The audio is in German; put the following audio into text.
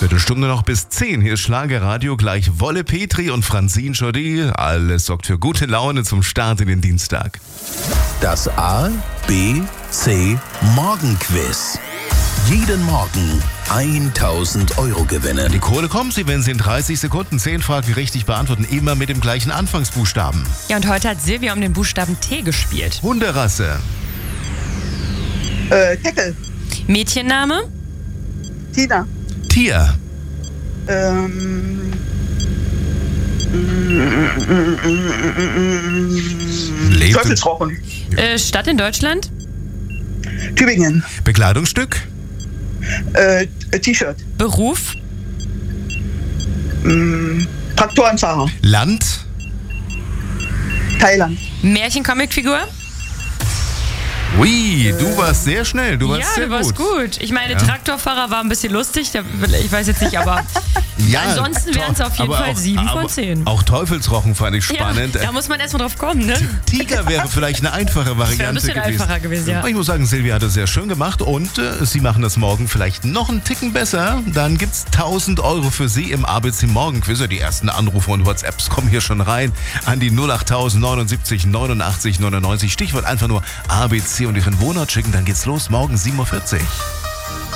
Viertelstunde noch bis 10. Hier ist Schlagerradio, gleich Wolle Petri und Francine Jody. Alles sorgt für gute Laune zum Start in den Dienstag. Das A, B, C Morgenquiz. Jeden Morgen 1.000 Euro gewinnen. Die Kohle kommt sie, wenn Sie in 30 Sekunden 10 Fragen richtig beantworten, immer mit dem gleichen Anfangsbuchstaben. Ja, und heute hat Silvia um den Buchstaben T gespielt. Hunderasse. Teckel. Mädchenname? Tina. Tier. Lebt. Teufelsrochen. Stadt in Deutschland? Tübingen. Bekleidungsstück. T-Shirt. Beruf? Traktorenfahrer. Land. Thailand. Märchen-Comicfigur? Ui, du warst sehr schnell, du warst Ja, sehr du warst gut. Ich meine, Traktorfahrer war ein bisschen lustig, ich weiß jetzt nicht, aber Ja, ansonsten wären es auf jeden aber Fall auch- 7 von aber 10. Auch Teufelsrochen fand ich spannend. Ja, da muss man erstmal drauf kommen, ne? Tiger wäre vielleicht eine einfache Variante Wäre ein bisschen gewesen. einfacher gewesen, ja. Aber ich muss sagen, Silvia hat es sehr schön gemacht und Sie machen das morgen vielleicht noch einen Ticken besser. Dann gibt's 1.000 Euro für Sie im ABC Morgenquiz. Die ersten Anrufe und WhatsApps kommen hier schon rein an die 08000 79 89 99. Stichwort einfach nur ABC und Ihren Wohnort schicken. Dann geht's los, morgen 7.40 Uhr.